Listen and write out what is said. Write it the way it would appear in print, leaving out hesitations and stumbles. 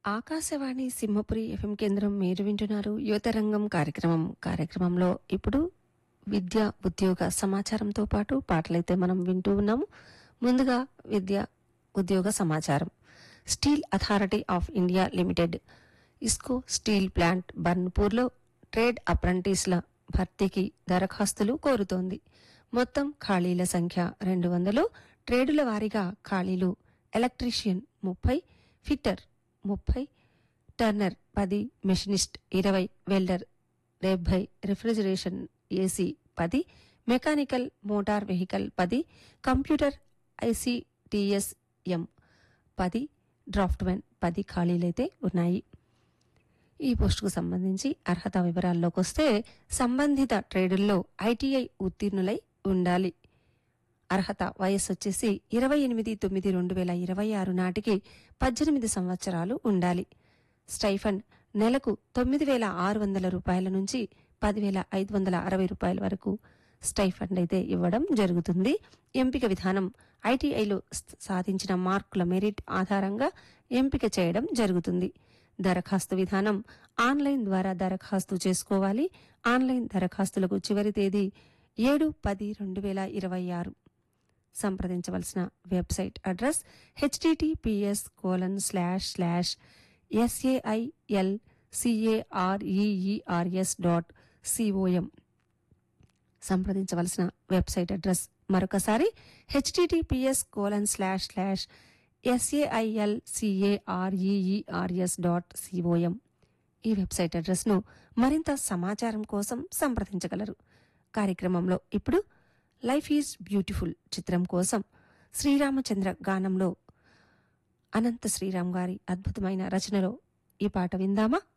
Akashvani Simhapuri FM కేంద్రం మీరు వింటున్నారు యువతరంగం కార్యక్రమంలో ఇప్పుడు విద్య ఉద్యోగ సమాచారంతో పాటు పాటలైతే మనం వింటూ ఉన్నాము. ముందుగా విద్య ఉద్యోగ సమాచారం. Steel authority of India limited ఇస్కో steel plant బర్న్పూర్లో trade అప్రెంటిస్ల భర్తీకి దరఖాస్తులు కోరుతోంది. మొత్తం ఖాళీల సంఖ్య 200. ట్రేడుల వారీగా ఖాళీలు: electrician 30, fitter 30, Turner 10, machinist 20, welder 70, refrigeration AC 10, mechanical motor vehicle 10, computer ఐసీటీఎస్ఎం 10, draughtsmen 10 ఖాళీలైతే ఉన్నాయి. ఈ పోస్టుకు సంబంధించి అర్హత వివరాల్లోకి వస్తే సంబంధిత ట్రేడుల్లో ఐటీఐ ఉత్తీర్ణులై ఉండాలి. అర్హత వయస్సు వచ్చేసి 28/9/2026 నాటికి 18 సంవత్సరాలు ఉండాలి. స్టైఫండ్ నెలకు 9,600 రూపాయల నుంచి 10,560 రూపాయల వరకు స్టైఫండ్ అయితే ఇవ్వడం జరుగుతుంది. ఎంపిక విధానం: ఐటీఐలో సాధించిన మార్కుల మెరిట్ ఆధారంగా ఎంపిక చేయడం జరుగుతుంది. దరఖాస్తు విధానం: ఆన్లైన్ ద్వారా దరఖాస్తు చేసుకోవాలి. ఆన్లైన్ దరఖాస్తులకు చివరి తేదీ 7/10/2026. సంప్రదించవలసిన వెబ్సైట్ అడ్రస్ https://salcareers.com. సంప్రదించవలసిన వెబ్సైట్ అడ్రస్ మరొకసారి https://salcareers.com. ఈ వెబ్సైట్ అడ్రస్ను మరింత సమాచారం కోసం సంప్రదించగలరు. కార్యక్రమంలో ఇప్పుడు లైఫ్ ఈజ్ బ్యూటిఫుల్ చిత్రం కోసం శ్రీరామచంద్ర గానంలో అనంత శ్రీరామ్ గారి అద్భుతమైన రచనలో ఈ పాట విందామా?